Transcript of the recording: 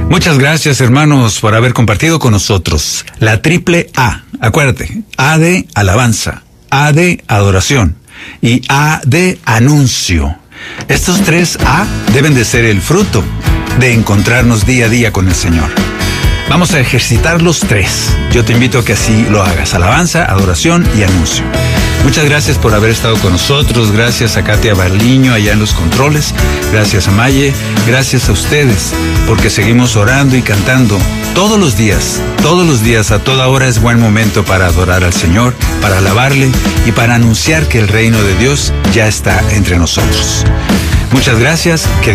Muchas gracias, hermanos, por haber compartido con nosotros la triple A. Acuérdate, A de alabanza, A de adoración y A de anuncio. Estos tres A deben de ser el fruto de encontrarnos día a día con el Señor. Vamos a ejercitar los tres. Yo te invito a que así lo hagas. Alabanza, adoración y anuncio. Muchas gracias por haber estado con nosotros. Gracias a Katia Barliño allá en los controles. Gracias a Maye. Gracias a ustedes porque seguimos orando y cantando todos los días, a toda hora es buen momento para adorar al Señor, para alabarle y para anunciar que el reino de Dios ya está entre nosotros. Muchas gracias.